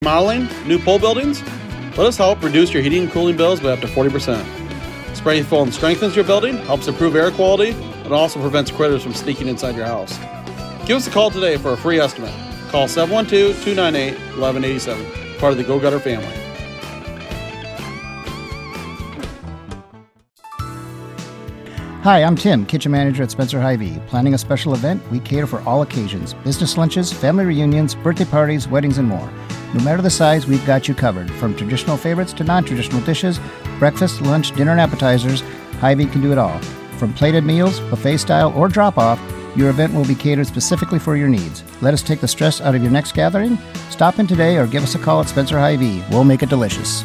Remodeling, new pole buildings? Let us help reduce your heating and cooling bills by up to 40%. Spray foam strengthens your building, helps improve air quality, and also prevents critters from sneaking inside your house. Give us a call today for a free estimate. Call 712-298-1187, part of the Go Gutter family. Hi, I'm Tim, kitchen manager at Spencer Hy-Vee. Planning a special event? We cater for all occasions. Business lunches, family reunions, birthday parties, weddings, and more. No matter the size, we've got you covered. From traditional favorites to non-traditional dishes, breakfast, lunch, dinner, and appetizers, Hy-Vee can do it all. From plated meals, buffet style, or drop-off, your event will be catered specifically for your needs. Let us take the stress out of your next gathering. Stop in today or give us a call at Spencer Hy-Vee. We'll make it delicious.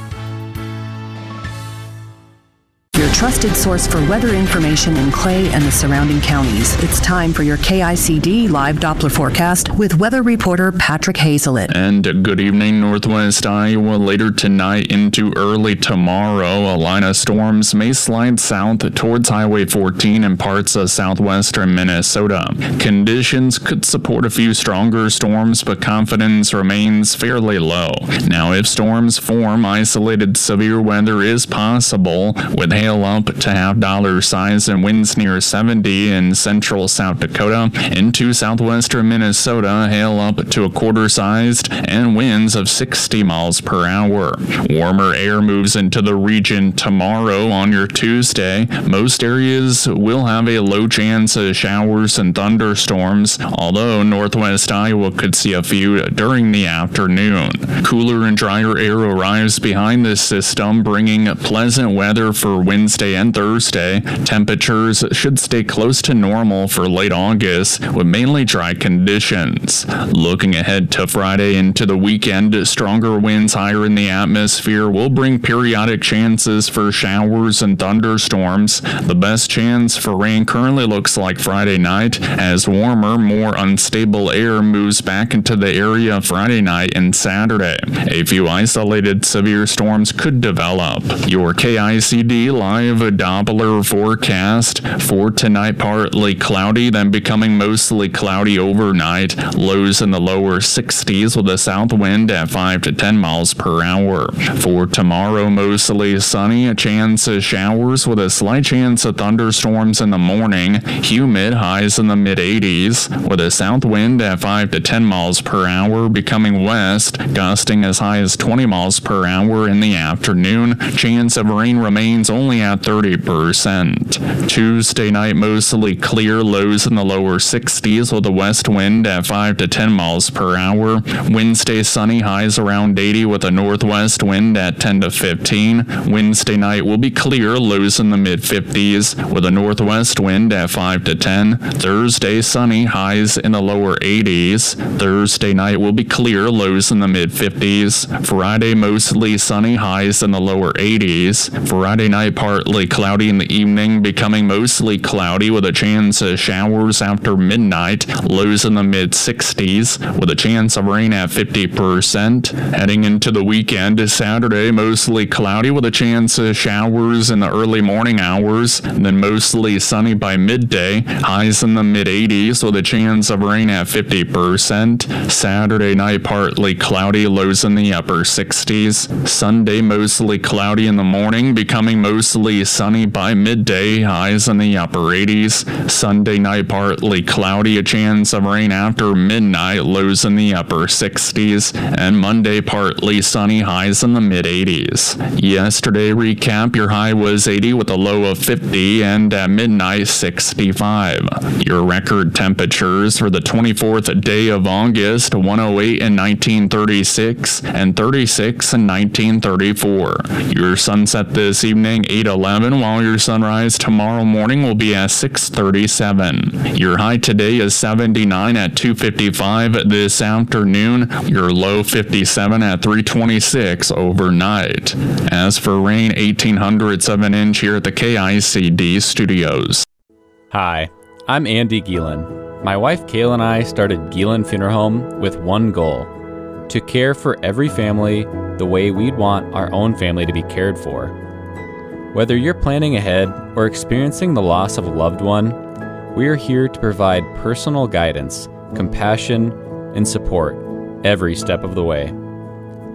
Your trusted source for weather information in Clay and the surrounding counties. It's time for your KICD live Doppler forecast with weather reporter Patrick Hazelit. And good evening, Northwest Iowa. Later tonight into early tomorrow, a line of storms may slide south towards Highway 14 and parts of southwestern Minnesota. Conditions could support a few stronger storms, but confidence remains fairly low. Now, if storms form, isolated severe weather is possible, with hail up to half-dollar size and winds near 70 in central South Dakota. Into southwestern Minnesota, hail up to a quarter-sized and winds of 60 miles per hour. Warmer air moves into the region tomorrow on your Tuesday. Most areas will have a low chance of showers and thunderstorms, although northwest Iowa could see a few during the afternoon. Cooler and drier air arrives behind this system, bringing pleasant weather for Wednesday and Thursday. Temperatures should stay close to normal for late August, with mainly dry conditions. Looking ahead to Friday into the weekend, stronger winds higher in the atmosphere will bring periodic chances for showers and thunderstorms. The best chance for rain currently looks like Friday night, as warmer, more unstable air moves back into the area Friday night and Saturday. A few isolated severe storms could develop. Your KICD live Doppler forecast for tonight: partly cloudy, then becoming mostly cloudy overnight. Lows in the lower 60s with a south wind at 5 to 10 miles per hour. For tomorrow, mostly sunny, a chance of showers with a slight chance of thunderstorms in the morning. Humid, highs in the mid-80s with a south wind at 5 to 10 miles per hour, becoming west, gusting as high as 20 miles per hour in the afternoon. Chance of rain remains only at 30%. Tuesday night, mostly clear, lows in the lower 60s with a west wind at 5 to 10 miles per hour. Wednesday, sunny, highs around 80 with a northwest wind at 10 to 15. Wednesday night will be clear, lows in the mid-50s with a northwest wind at 5 to 10. Thursday, sunny, highs in the lower 80s. Thursday night will be clear, lows in the mid-50s. Friday, mostly sunny, highs in the lower 80s. Friday night, partly cloudy in the evening, becoming mostly cloudy with a chance of showers after midnight. Lows in the mid-60s with a chance of rain at 50%. Heading into the weekend, Saturday, mostly cloudy with a chance of showers in the early morning hours, then mostly sunny by midday. Highs in the mid-80s with a chance of rain at 50%. Saturday night, partly cloudy, lows in the upper 60s. Sunday, mostly cloudy in the morning, becoming mostly sunny by midday, highs in the upper 80s. Sunday night, partly cloudy, a chance of rain after midnight, lows in the upper 60s. And Monday, partly sunny, highs in the mid-80s. Yesterday recap, your high was 80 with a low of 50, and at midnight, 65. Your record temperatures for the 24th day of August: 108 in 1936 and 36 in 1934. Your sunset this evening, 8:11, while your sunrise tomorrow morning will be at 6:37. Your high today is 79 at 2:55 this afternoon. Your low 57 at 3:26 overnight. As for rain, 1,800ths of an inch here at the KICD studios. Hi, I'm Andy Gielen. My wife Kayla and I started Gielen Funeral Home with one goal: to care for every family the way we'd want our own family to be cared for. Whether you're planning ahead or experiencing the loss of a loved one, we are here to provide personal guidance, compassion, and support every step of the way.